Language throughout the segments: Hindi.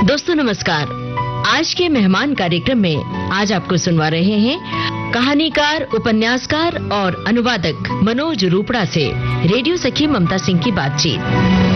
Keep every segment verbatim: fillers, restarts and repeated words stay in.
दोस्तों नमस्कार। आज के मेहमान कार्यक्रम में आज आपको सुनवा रहे हैं कहानीकार, उपन्यासकार और अनुवादक मनोज रूपड़ा से रेडियो सखी ममता सिंह की बातचीत।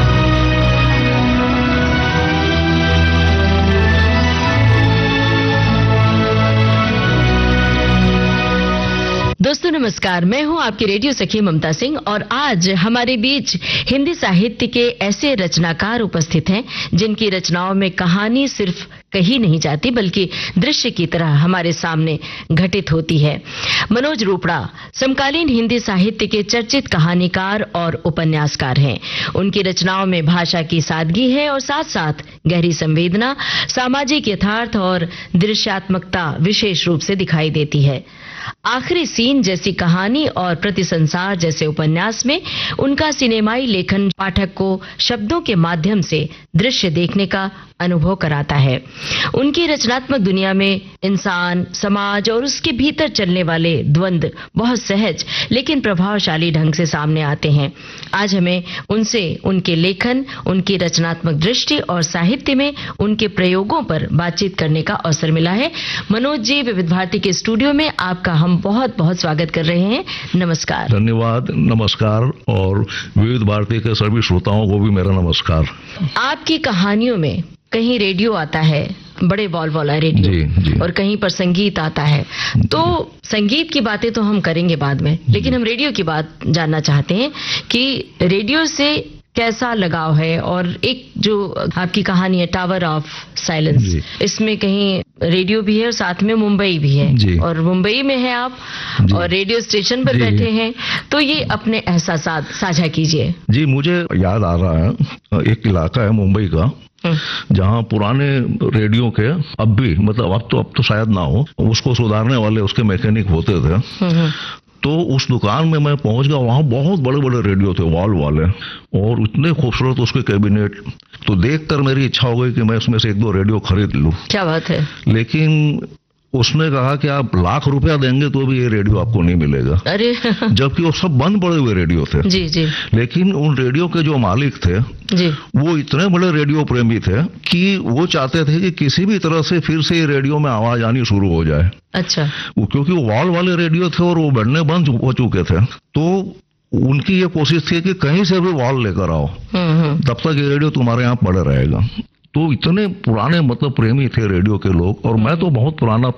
दोस्तों नमस्कार, मैं हूं आपकी रेडियो सखी ममता सिंह और आज हमारे बीच हिंदी साहित्य के ऐसे रचनाकार उपस्थित हैं जिनकी रचनाओं में कहानी सिर्फ कही नहीं जाती बल्कि दृश्य की तरह हमारे सामने घटित होती है। मनोज रूपड़ा समकालीन हिंदी साहित्य के चर्चित कहानीकार और उपन्यासकार हैं। उनकी रचनाओं में भाषा की सादगी है और साथ साथ गहरी संवेदना, सामाजिक यथार्थ और दृश्यात्मकता विशेष रूप से दिखाई देती है। आखिरी सीन जैसी कहानी और प्रति संसार जैसे उपन्यास में उनका सिनेमाई लेखन पाठक को शब्दों के माध्यम से दृश्य देखने का अनुभव कराता है। उनकी रचनात्मक दुनिया में इंसान, समाज और उसके भीतर चलने वाले द्वंद्व बहुत सहज लेकिन प्रभावशाली ढंग से सामने आते हैं। आज हमें उनसे उनके लेखन, उनकी रचनात्मक दृष्टि और साहित्य में उनके प्रयोगों पर बातचीत करने का अवसर मिला है। मनोज जी, विविध भारती के स्टूडियो में आपका हम बहुत बहुत स्वागत कर रहे हैं। नमस्कार। धन्यवाद। नमस्कार। और विविध भारती के सभी श्रोताओं को भी मेरा नमस्कार। आपकी कहानियों में कहीं रेडियो आता है, बड़े वॉल वाला रेडियो, जी, जी। और कहीं पर संगीत आता है। तो संगीत की बातें तो हम करेंगे बाद में, लेकिन हम रेडियो की बात जानना चाहते हैं कि रेडियो से कैसा लगाव है। और एक जो आपकी कहानी है टावर ऑफ साइलेंस, इसमें कहीं रेडियो भी है और साथ में मुंबई भी है, और मुंबई में है आप और रेडियो स्टेशन पर बैठे हैं, तो ये अपने एहसासात साझा कीजिए। जी, मुझे याद आ रहा है एक इलाका है मुंबई का जहाँ पुराने रेडियो के अब भी, मतलब अब तो अब तो शायद ना हो, उसको सुधारने वाले उसके मैकेनिक होते थे। तो उस दुकान में मैं पहुंच गया। वहां बहुत बड़े बड़े रेडियो थे, वॉल वाले, और इतने खूबसूरत उसके कैबिनेट। तो देखकर मेरी इच्छा हो गई कि मैं उसमें से एक दो रेडियो खरीद लूं। क्या बात है। लेकिन उसने कहा कि आप लाख रुपया देंगे तो भी ये रेडियो आपको नहीं मिलेगा। अरे जबकि वो सब बंद पड़े हुए रेडियो थे। जी जी। लेकिन उन रेडियो के जो मालिक थे जी, वो इतने बड़े रेडियो प्रेमी थे कि वो चाहते थे कि किसी भी तरह से फिर से ये रेडियो में आवाज आनी शुरू हो जाए। अच्छा। क्योंकि वो वॉल वाले रेडियो थे और वो बढ़ने बंद हो चुके थे। तो उनकी ये कोशिश थी कि कहीं से भी वॉल लेकर आओ, तब तक ये रेडियो तुम्हारे यहाँ पड़े रहेगा। तो इतने पुराने मतलब प्रेमी थे रेडियो के लोग, और मैं तो बहुत पुराना